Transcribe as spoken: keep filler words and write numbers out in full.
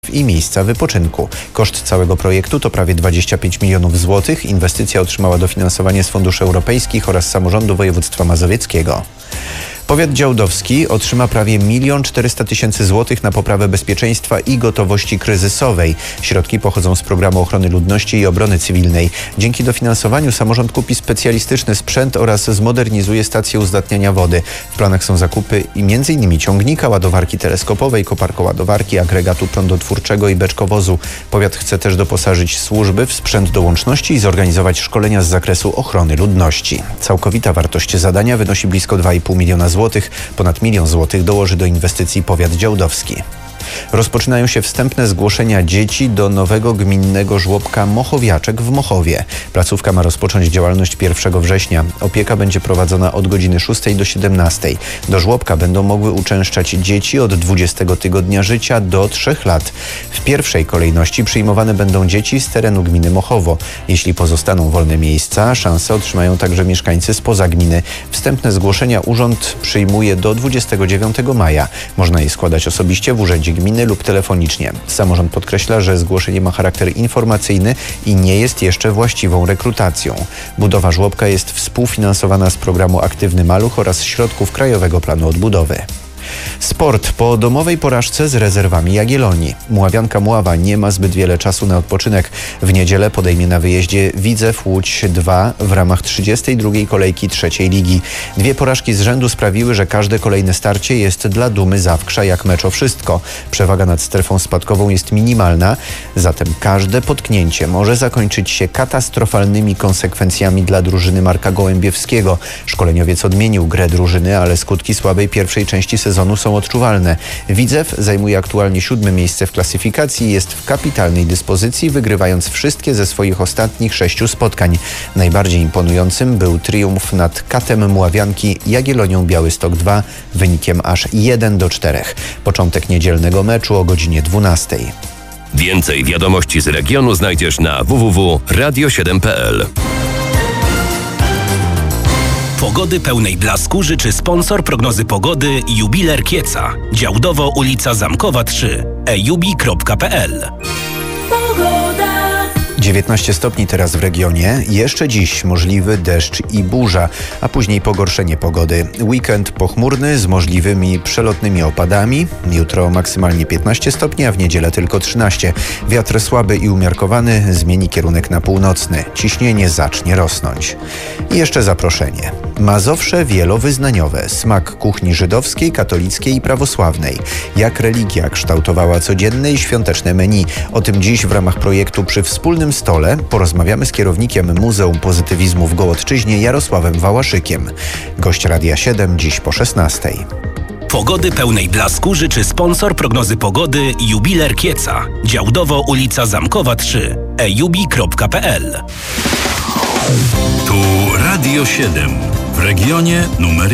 i miejsca wypoczynku. Koszt całego projektu to prawie dwadzieścia pięć milionów złotych. Inwestycja otrzymała dofinansowanie z funduszy europejskich oraz samorządu województwa mazowieckiego. Powiat działdowski otrzyma prawie milion czterysta tysięcy złotych na poprawę bezpieczeństwa i gotowości kryzysowej. Środki pochodzą z programu ochrony ludności i obrony cywilnej. Dzięki dofinansowaniu samorząd kupi specjalistyczny sprzęt oraz zmodernizuje stację uzdatniania wody. W planach są zakupy między innymi ciągnika, ładowarki teleskopowej, koparkoładowarki, agregatu prądotwórczego i beczkowozu. Powiat chce też doposażyć służby w sprzęt do łączności i zorganizować szkolenia z zakresu ochrony ludności. Całkowita wartość zadania wynosi blisko dwa i pół miliona złotych. Ponad milion złotych dołoży do inwestycji powiat działdowski. Rozpoczynają się wstępne zgłoszenia dzieci do nowego gminnego żłobka Mochowiaczek w Mochowie. Placówka ma rozpocząć działalność pierwszego września. Opieka będzie prowadzona od godziny szóstej do siedemnastej. Do żłobka będą mogły uczęszczać dzieci od dwudziestego tygodnia życia do trzech lat. W pierwszej kolejności przyjmowane będą dzieci z terenu gminy Mochowo. Jeśli pozostaną wolne miejsca, szansę otrzymają także mieszkańcy spoza gminy. Wstępne zgłoszenia urząd przyjmuje do dwudziestego dziewiątego maja. Można je składać osobiście w urzędzie gminy lub telefonicznie. Samorząd podkreśla, że zgłoszenie ma charakter informacyjny i nie jest jeszcze właściwą rekrutacją. Budowa żłobka jest współfinansowana z programu Aktywny Maluch oraz środków Krajowego Planu Odbudowy. Sport. Po domowej porażce z rezerwami Jagiellonii. Mławianka Mława nie ma zbyt wiele czasu na odpoczynek. W niedzielę podejmie na wyjeździe Widzew Łódź dwa w ramach trzydziestej drugiej kolejki trzeciej ligi. Dwie porażki z rzędu sprawiły, że każde kolejne starcie jest dla Dumy Zawkrza jak mecz o wszystko. Przewaga nad strefą spadkową jest minimalna, zatem każde potknięcie może zakończyć się katastrofalnymi konsekwencjami dla drużyny Marka Gołębiewskiego. Szkoleniowiec odmienił grę drużyny, ale skutki słabej pierwszej części sezonu są odczuwalne. Widzew zajmuje aktualnie siódme miejsce w klasyfikacji i jest w kapitalnej dyspozycji, wygrywając wszystkie ze swoich ostatnich sześciu spotkań. Najbardziej imponującym był triumf nad Katem Mławianki Jagiellonią Białystok dwa wynikiem aż jeden do czterech. Początek niedzielnego meczu o godzinie dwunastej. Więcej wiadomości z regionu znajdziesz na w w w kropka radio siedem kropka p l. Pogody pełnej blasku życzy sponsor prognozy pogody Jubiler Kieca. Działdowo ulica Zamkowa trzy. e jubi kropka p l. dziewiętnaście stopni teraz w regionie. Jeszcze dziś możliwy deszcz i burza, a później pogorszenie pogody. Weekend pochmurny z możliwymi przelotnymi opadami. Jutro maksymalnie piętnaście stopni, a w niedzielę tylko trzynaście. Wiatr słaby i umiarkowany zmieni kierunek na północny. Ciśnienie zacznie rosnąć. I jeszcze zaproszenie. Mazowsze wielowyznaniowe. Smak kuchni żydowskiej, katolickiej i prawosławnej. Jak religia kształtowała codzienne i świąteczne menu. O tym dziś w ramach projektu Przy Wspólnym Stole porozmawiamy z kierownikiem Muzeum Pozytywizmu w Gołodczyźnie Jarosławem Wałaszykiem. Gość Radia siedem dziś po szesnastej. Pogody pełnej blasku życzy sponsor prognozy pogody Jubiler Kieca. Działdowo ulica Zamkowa trzy. e jubi kropka p l. Tu Radio siedem w regionie numer